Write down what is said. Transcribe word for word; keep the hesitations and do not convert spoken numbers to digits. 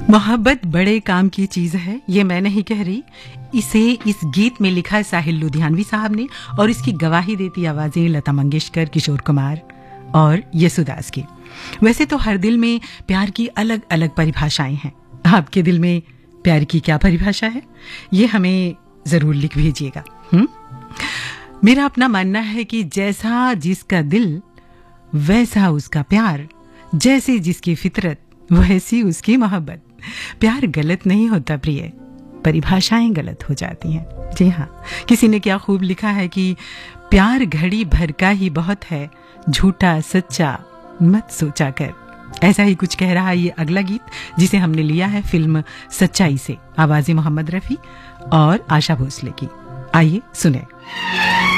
मोहब्बत बड़े काम की चीज है, ये मैं नहीं कह रही। इसे इस गीत में लिखा है साहिल लुधियानवी साहब ने और इसकी गवाही देती आवाजें लता मंगेशकर, किशोर कुमार और यसुदास की। वैसे तो हर दिल में प्यार की अलग अलग परिभाषाएं हैं। आपके दिल में प्यार की क्या परिभाषा है, ये हमें जरूर लिख भेजिएगा। हम्म मेरा अपना मानना है कि जैसा जिसका दिल वैसा उसका प्यार, जैसे जिसकी फितरत वैसी उसकी मोहब्बत। प्यार गलत नहीं होता प्रिय, परिभाषाएं गलत हो जाती हैं। जी हाँ, किसी ने क्या खूब लिखा है कि प्यार घड़ी भर का ही बहुत है, झूठा सच्चा मत सोचा कर। ऐसा ही कुछ कह रहा है ये अगला गीत, जिसे हमने लिया है फिल्म सच्चाई से। आवाज़ें मोहम्मद रफी और आशा भोसले की। आइए सुने।